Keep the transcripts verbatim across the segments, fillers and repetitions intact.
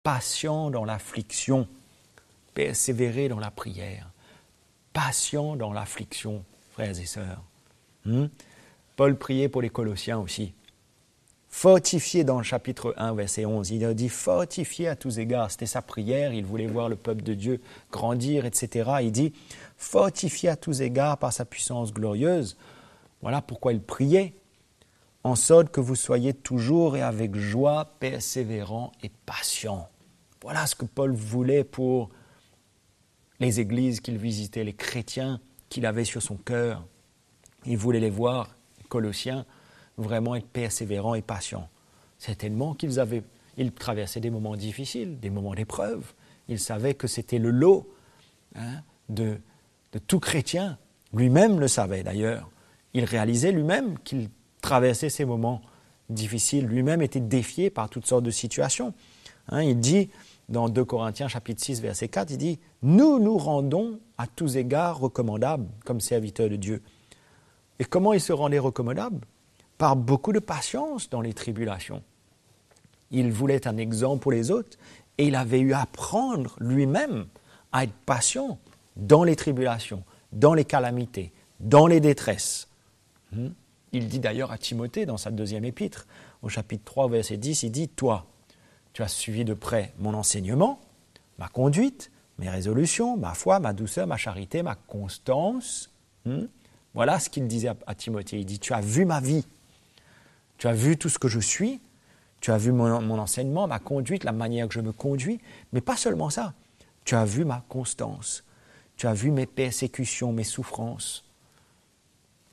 patient dans l'affliction, persévérer dans la prière, patient dans l'affliction, frères et sœurs. Hmm? Paul priait pour les Colossiens aussi. Fortifié dans le chapitre un, verset onze, il a dit fortifié à tous égards. C'était sa prière, il voulait voir le peuple de Dieu grandir, et cetera. Il dit fortifié à tous égards par sa puissance glorieuse. Voilà pourquoi il priait. En sorte que vous soyez toujours et avec joie, persévérants et patients. Voilà ce que Paul voulait pour les églises qu'il visitait, les chrétiens qu'il avait sur son cœur. Il voulait les voir, les Colossiens, vraiment être persévérants et patients. Certainement qu'ils avaient, ils traversaient des moments difficiles, des moments d'épreuve. Ils savaient que c'était le lot hein, de, de tout chrétien. Lui-même le savait d'ailleurs. Il réalisait lui-même qu'il traversait ces moments difficiles. Lui-même était défié par toutes sortes de situations. Hein, il dit dans deux Corinthiens chapitre six, verset quatre, il dit « Nous nous rendons à tous égards recommandables comme serviteurs de Dieu. » Et comment il se rendait recommandable ? Par beaucoup de patience dans les tribulations. Il voulait être un exemple pour les autres et il avait eu à apprendre lui-même à être patient dans les tribulations, dans les calamités, dans les détresses. Il dit d'ailleurs à Timothée dans sa deuxième épître, au chapitre trois, verset dix, il dit « Toi, tu as suivi de près mon enseignement, ma conduite, mes résolutions, ma foi, ma douceur, ma charité, ma constance. Hmm? » Voilà ce qu'il disait à, à Timothée. Il dit « Tu as vu ma vie. Tu as vu tout ce que je suis, tu as vu mon, mon enseignement, ma conduite, la manière que je me conduis, mais pas seulement ça. Tu as vu ma constance, tu as vu mes persécutions, mes souffrances. Hmm? »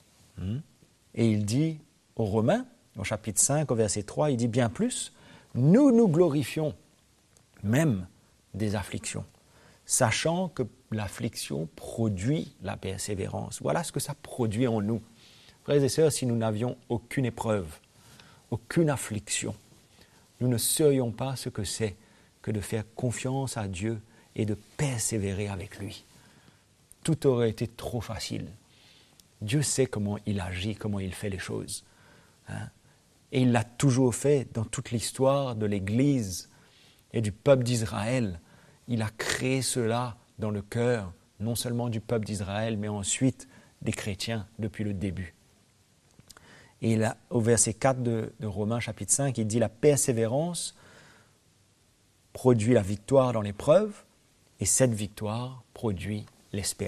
Et il dit aux Romains, au chapitre cinq, au verset trois, il dit bien plus, « Nous nous glorifions même des afflictions, sachant que l'affliction produit la persévérance. » Voilà ce que ça produit en nous. Frères et sœurs, si nous n'avions aucune épreuve, aucune affliction, nous ne saurions pas ce que c'est que de faire confiance à Dieu et de persévérer avec lui. Tout aurait été trop facile. Dieu sait comment il agit, comment il fait les choses. Hein? Et il l'a toujours fait dans toute l'histoire de l'Église et du peuple d'Israël. Il a créé cela dans le cœur, non seulement du peuple d'Israël, mais ensuite des chrétiens depuis le début. Et là, au verset quatre de, de Romains chapitre cinq, il dit « La persévérance produit la victoire dans l'épreuve, et cette victoire produit l'espérance. »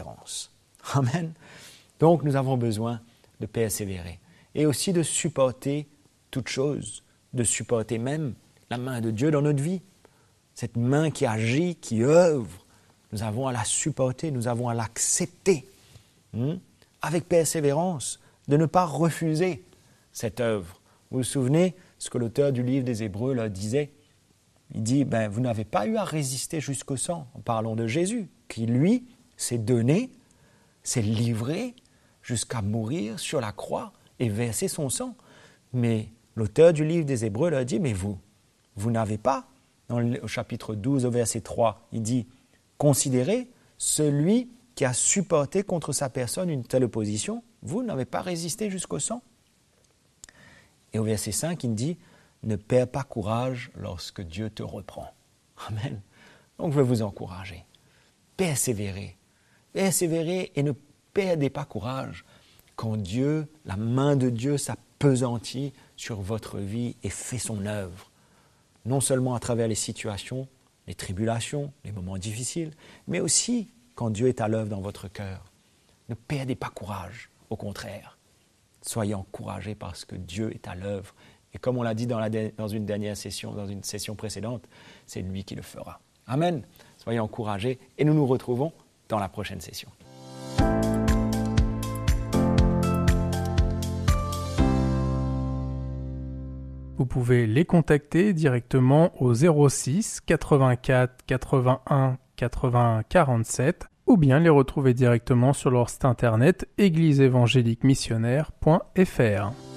Amen. Donc nous avons besoin de persévérer et aussi de supporter toutes choses, de supporter même la main de Dieu dans notre vie. Cette main qui agit, qui œuvre, nous avons à la supporter, nous avons à l'accepter hein, avec persévérance, de ne pas refuser cette œuvre. Vous vous souvenez ce que l'auteur du livre des Hébreux leur disait? Il dit, ben, vous n'avez pas eu à résister jusqu'au sang, en parlant de Jésus, qui lui s'est donné, s'est livré jusqu'à mourir sur la croix et verser son sang. Mais l'auteur du livre des Hébreux leur dit, mais vous, vous n'avez pas, dans le chapitre douze au verset trois, il dit, considérez celui qui a supporté contre sa personne une telle opposition, vous n'avez pas résisté jusqu'au sang. Et au verset cinq, il dit, ne perds pas courage lorsque Dieu te reprend. Amen. Donc je veux vous encourager. Persévérez. Persévérez et ne perdez pas courage quand Dieu, la main de Dieu s'appesantit sur votre vie et fait son œuvre. Non seulement à travers les situations, les tribulations, les moments difficiles, mais aussi quand Dieu est à l'œuvre dans votre cœur. Ne perdez pas courage, au contraire. Soyez encouragés parce que Dieu est à l'œuvre. Et comme on l'a dit dans, la, dans une dernière session, dans une session précédente, c'est lui qui le fera. Amen. Soyez encouragés et nous nous retrouvons dans la prochaine session. Vous pouvez les contacter directement au zéro six quatre-vingt-quatre quatre-vingt-un quatre-vingts quarante-sept ou bien les retrouver directement sur leur site internet église évangélique missionnaire point f r.